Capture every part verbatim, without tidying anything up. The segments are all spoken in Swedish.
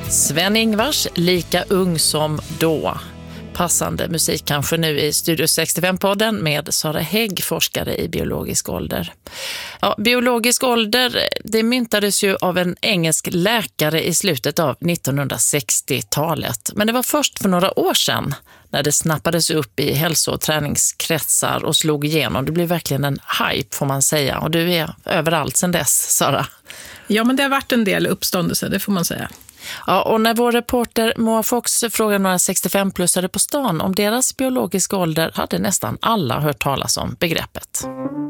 Sven-Ingvars, lika ung som då. Passande musik kanske nu i Studio sextiofem-podden med Sara Hägg, forskare i biologisk ålder. Ja, biologisk ålder, det myntades ju av en engelsk läkare i slutet av nittonhundrasextiotalet. Men det var först för några år sedan när det snappades upp i hälso- och träningskretsar och slog igenom. Det blev verkligen en hype får man säga. Och du är överallt sedan dess, Sara. Ja, men det har varit en del uppståndelse, det får man säga. Ja, och när vår reporter Moa Fox frågade några sextiofem-plussare på stan om deras biologiska ålder hade nästan alla hört talas om begreppet.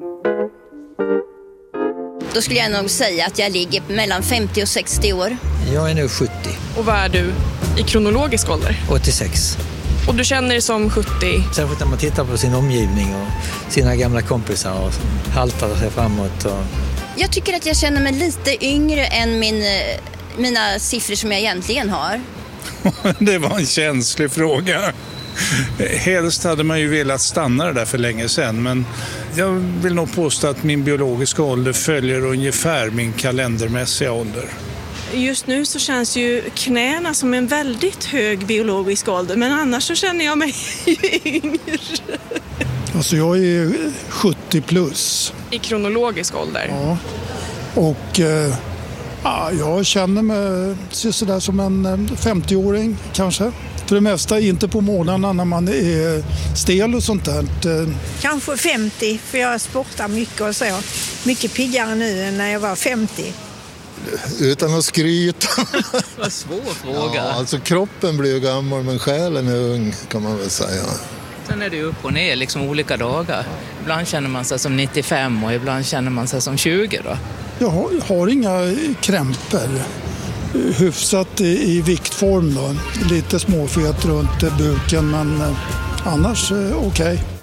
Då skulle jag nog säga att jag ligger mellan femtio och sextio år. Jag är nu sjuttio. Och vad är du i kronologisk ålder? åttiosex. Och du känner dig som sjuttio? Särskilt när man tittar på sin omgivning och sina gamla kompisar och haltar sig framåt. Och... Jag tycker att jag känner mig lite yngre än min... mina siffror som jag egentligen har. Det var en känslig fråga. Helst hade man ju velat stanna det där för länge sedan, men jag vill nog påstå att min biologiska ålder följer ungefär min kalendermässiga ålder. Just nu så känns ju knäna som en väldigt hög biologisk ålder, men annars så känner jag mig yngre. Alltså jag är sjuttio plus. I kronologisk ålder? Ja, och... Eh... Ja, jag känner mig sådär som en femtioåring kanske. För det mesta inte på morgnarna när man är stel och sånt där. Kanske femtio, för jag sportar mycket och så. Mycket piggare nu än när jag var femtio. Utan att skryta. Vad svår fråga. Ja, alltså kroppen blir ju gammal men själen är ung kan man väl säga. Sen är det upp och ner liksom olika dagar. Ibland känner man sig som nittiofem och ibland känner man sig som tjugo då. Jag har, har inga krämpor. Hyfsat i, i viktform då. Lite småfet runt buken men annars okej. Okay.